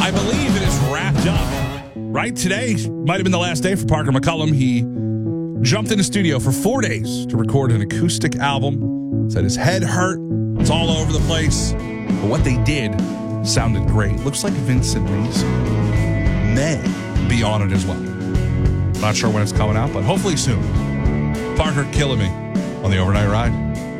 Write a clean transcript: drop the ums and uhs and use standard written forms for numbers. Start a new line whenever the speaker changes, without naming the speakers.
I believe it is wrapped up. Right? Today might have been the last day for Parker McCullum. He jumped in the studio for 4 days to record an acoustic album. Said his head hurt. It's all over the place. But what they did sounded great. Looks like Vincent Mason may be on it as well. Not sure when it's coming out, but hopefully soon. Parker killing me on the Overnight Ride.